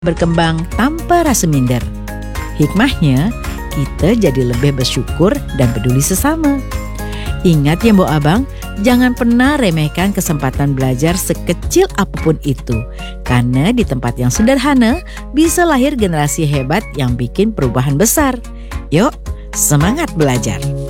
berkembang tanpa rasa minder. Hikmahnya, kita jadi lebih bersyukur dan peduli sesama. Ingat ya Mbok Abang, jangan pernah remehkan kesempatan belajar sekecil apapun itu. Karena di tempat yang sederhana bisa lahir generasi hebat yang bikin perubahan besar. Yuk, semangat belajar!